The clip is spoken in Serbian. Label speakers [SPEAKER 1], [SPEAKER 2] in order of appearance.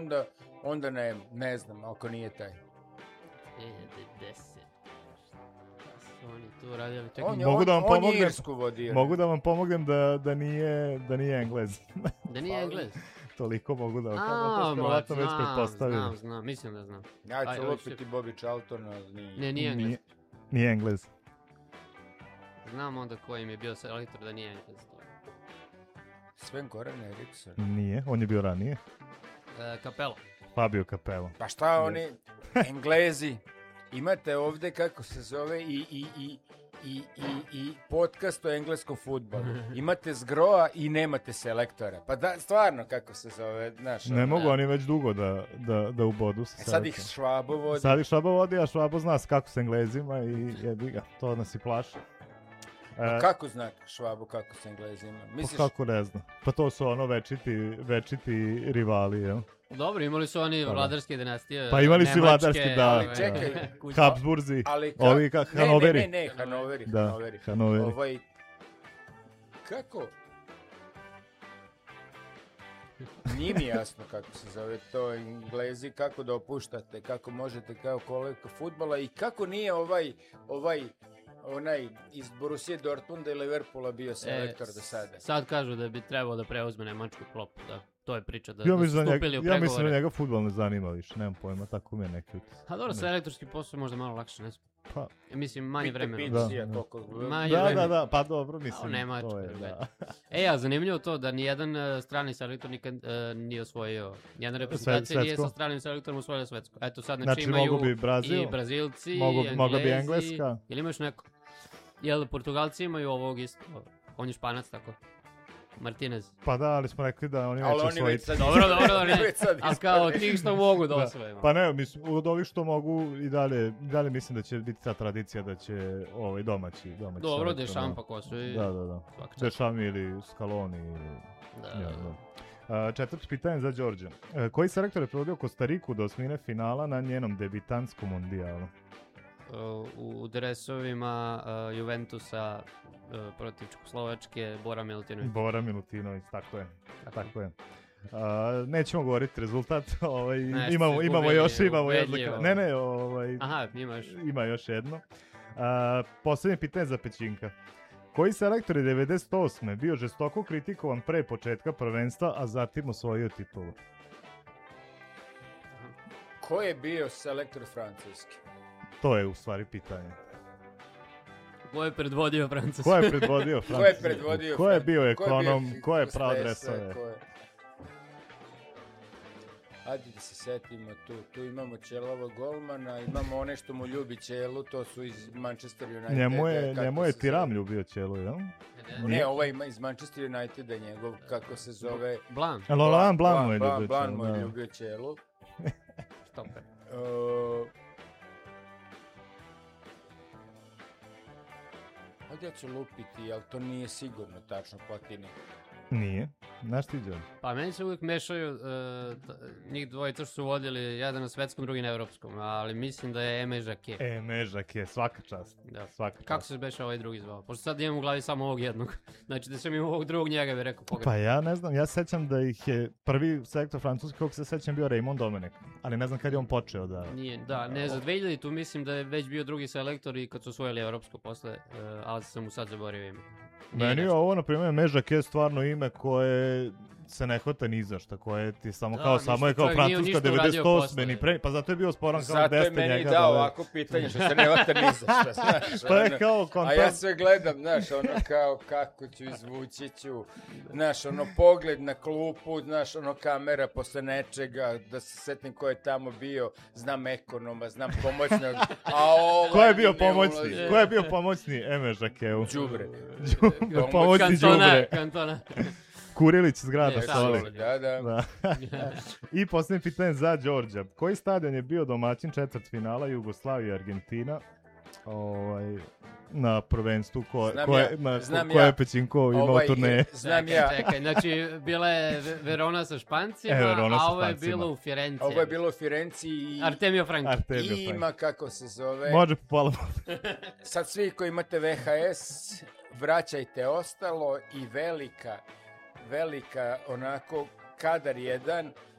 [SPEAKER 1] onda ne znam, ako nije taj.
[SPEAKER 2] 2010. Oni tu radili.
[SPEAKER 1] On je Irsku vodio.
[SPEAKER 3] Mogu da vam pomognem da nije Englez.
[SPEAKER 2] Da nije Englez?
[SPEAKER 3] Toliko mogu da vam pomognem. Već pretpostavili.
[SPEAKER 2] Znam, mislim da znam.
[SPEAKER 1] Ja ću lupiti Bobby Charlton, ali nije.
[SPEAKER 2] Nije Englez.
[SPEAKER 3] Nije Englez.
[SPEAKER 2] Znam onda koji im je bio selektor da nije Englez.
[SPEAKER 1] Sven Goran Eriksson.
[SPEAKER 3] Nije, on je bio ranije.
[SPEAKER 2] Capello.
[SPEAKER 3] Fabio Capello.
[SPEAKER 1] Pa šta oni, Englezi, imate ovde kako se zove i podcast o engleskom fudbalu. Imate zgroa i nemate selektora. Pa da, stvarno kako se zove, znaš.
[SPEAKER 3] Ne mogu oni već dugo da ubodu sa
[SPEAKER 1] sad ih Švabo vodi.
[SPEAKER 3] Sad ih Švabo vodi, a Švabo zna kako s Englezima i jebi ga, to nas i plaši.
[SPEAKER 1] Kako zna Švabo kako s Englezima?
[SPEAKER 3] Misliš... Pa kako ne zna? Pa to su ono večiti rivali, jel?
[SPEAKER 2] Dobro, imali su oni vladarske dinastije.
[SPEAKER 3] Pa imali su vladarske, da.
[SPEAKER 1] Ali čekaj.
[SPEAKER 3] Habsburzi, ovi Hanoveri.
[SPEAKER 1] Ne, Hanoveri.
[SPEAKER 3] Da, Hanoveri.
[SPEAKER 1] Kako? Nije mi jasno kako se zove to Englezi, kako da opuštate, kako možete kao kolega fudbala i kako nije onaj iz Borussia Dortmunda i Liverpoola bio selektor do sada.
[SPEAKER 2] Sad kažu da bi trebao da preuzme nemačku klopu, da. To je priča da su stupili u pregovore.
[SPEAKER 3] Ja mislim da njega fudbal ne zanima više, nemam pojma, tako mi je neki utisak.
[SPEAKER 2] A dobro, selektorski posao je možda malo lakše, ne znam.
[SPEAKER 3] Pa,
[SPEAKER 2] mislim, manje vremena.
[SPEAKER 3] Da, pa dobro, mislim.
[SPEAKER 2] Nemačka, da. A zanimljivo to da nijedan strani selektor nikad nije osvojio, jedna reprezentacija nije sa stranim selektorom osvojila svetsku. Eto sad, znači imaju i Brazilci, i Englezi.
[SPEAKER 3] Engleska.
[SPEAKER 2] Ili imaš neko? Jel, Portugalci imaju ovog isto, on je Španac, tako? Martinez.
[SPEAKER 3] Pa da, ali smo rekli da oni već osvojiti.
[SPEAKER 2] Dobro, ne. A kao tih što mogu da osvojimo.
[SPEAKER 3] Pa ne, mislim, od ovih što mogu i dalje mislim da će biti ta tradicija da će domaći.
[SPEAKER 2] Dobro, Dešam pa ko su i...
[SPEAKER 3] Da. Dešam ili Scaloni. Da. Četvrto pitanje za Đorđa. Koji selektor je provodio Kostariku do osmine finala na njenom debitantskom mondijalu?
[SPEAKER 2] U dresovima Juventusa protiv Čekoslovačke, Bora Milutinović,
[SPEAKER 3] tako je. Nećemo govoriti rezultat, imamo jedno. Ne,
[SPEAKER 2] aha,
[SPEAKER 3] ima još jedno. Posljednje pitanje za Pećinka. Koji selektor je 98. bio žestoko kritikovan pre početka prvenstva, a zatim osvojio titulu?
[SPEAKER 1] Ko je bio selektor Francuski?
[SPEAKER 3] To je u stvari pitanje.
[SPEAKER 2] Ko je predvodio Francusku?
[SPEAKER 3] Ko je bio ekonom? Ko je pravo dresove?
[SPEAKER 1] Ajde da se setimo tu imamo Čelova golmana, imamo one što mu ljubi Čelu, to su iz Manchester Uniteda.
[SPEAKER 3] Njemu je Tiram ljubio Čelu, jel?
[SPEAKER 1] Ne, ovaj iz Manchester Uniteda njegov, kako se zove...
[SPEAKER 2] Blanc.
[SPEAKER 3] Blanc mu je ljubio Čelu.
[SPEAKER 1] Blanc mu je ljubio Čelu.
[SPEAKER 2] Stoper.
[SPEAKER 1] Ovdje ću lupiti, ali to nije sigurno tačno Platini.
[SPEAKER 3] Nije. Znaš ti, Đorđe?
[SPEAKER 2] Pa meni se uvijek mešaju njih dvojica što su vodili, jedan na svetskom, drugi na evropskom, ali mislim da je Aimé Jacquet.
[SPEAKER 3] Aimé Jacquet, svaka čast.
[SPEAKER 2] Kako se beše ovaj drugi zvao? Pošto sad imam u glavi samo ovog jednog. Znači da sam im ovog drugog njega bi rekao pogrešno.
[SPEAKER 3] Pa ja ne znam, ja sećam da ih je prvi selektor francuski, kog se sećam, bio Raymond Domenech, ali ne znam kad je on počeo da...
[SPEAKER 2] Nije, da, ne, za 2000 tu mislim da je već bio drugi selektor i kad su osvojili evropsko posle, ali sam mu sad zaboravio ime.
[SPEAKER 3] Meni je ovo, na primjer, Aimé Jacquet stvarno ime koje se ne hvata ni za šta, koje ti samo kao Francuska 98. ni pre, pa zato je bio sporan kao
[SPEAKER 1] Zato
[SPEAKER 3] Deste
[SPEAKER 1] je meni
[SPEAKER 3] njega.
[SPEAKER 1] dao ovako pitanje što se ne hvata ni za šta, znaš.
[SPEAKER 3] Pa je kao
[SPEAKER 1] A ja sve gledam, znaš, ono kao kako ću izvući ću, znaš, ono pogled na klupu, znaš, ono kamera posle nečega, da se setim ko je tamo bio, znam ekonoma, znam pomoćnog, a ovo...
[SPEAKER 3] Ko je bio pomoćni? Ko je bio pomoćni Aimé Jacquetu?
[SPEAKER 1] Đubre.
[SPEAKER 3] Pomoćni Đubre.
[SPEAKER 2] Kantona.
[SPEAKER 3] Kurilić zgrada,
[SPEAKER 1] sorry. Da.
[SPEAKER 3] I posljednje pitanje za Đorđa. Koji stadion je bio domaćin četvrtfinala Jugoslavije i Argentina na prvenstvu koje je Pećinko imao turneje?
[SPEAKER 1] Znam ja.
[SPEAKER 2] Čekaj, znači bila je Verona sa Špancima, a ovo je bilo u Firenci.
[SPEAKER 1] Ovo je bilo u Firenci i...
[SPEAKER 2] Artemio Franchi.
[SPEAKER 1] I ima, kako se zove...
[SPEAKER 3] Može po pola.
[SPEAKER 1] Sad svi koji imate VHS, vraćajte ostalo i velika onako kadar jedan